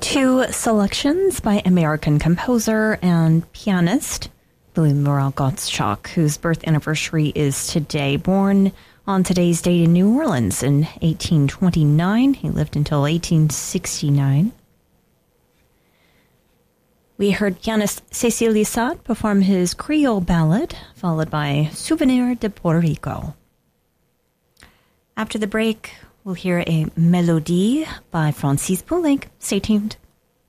Two selections by American composer and pianist Louis Morel Gottschalk, whose birth anniversary is today. Born on today's date in New Orleans in 1829. He lived until 1869. We heard pianist Cecil Lissat perform his Creole ballad, followed by Souvenir de Puerto Rico. After the break, we'll hear a Mélodie by Francis Poulenc. Stay tuned.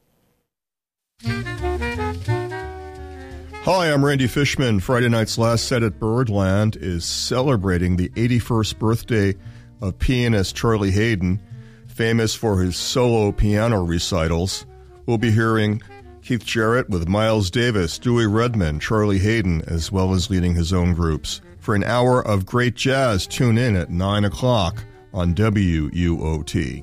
Hi, I'm Randy Fishman. Friday night's last set at Birdland is celebrating the 81st birthday of pianist Charlie Haydn, famous for his solo piano recitals. We'll be hearing Keith Jarrett with Miles Davis, Dewey Redman, Charlie Haydn, as well as leading his own groups. For an hour of great jazz, tune in at 9 o'clock on WUOT.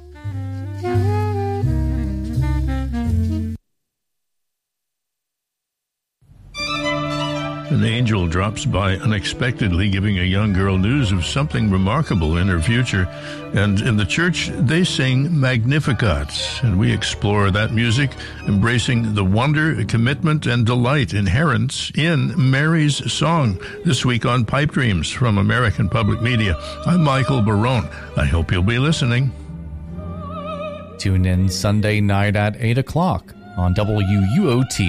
An angel drops by unexpectedly, giving a young girl news of something remarkable in her future. And in the church, they sing Magnificat, and we explore that music, embracing the wonder, commitment, and delight inherent in Mary's song. This week on Pipe Dreams from American Public Media, I'm Michael Barone. I hope you'll be listening. Tune in Sunday night at 8 o'clock on WUOT.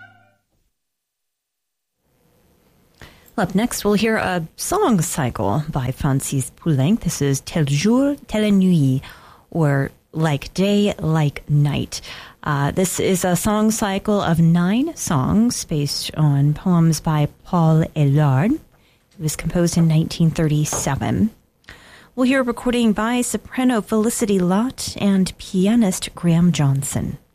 Up next, we'll hear a song cycle by Francis Poulenc. This is Tel jour, telle nuit, or Like Day, Like Night. This is a song cycle of 9 songs based on poems by Paul Eluard. It was composed in 1937. We'll hear a recording by soprano Felicity Lott and pianist Graham Johnson.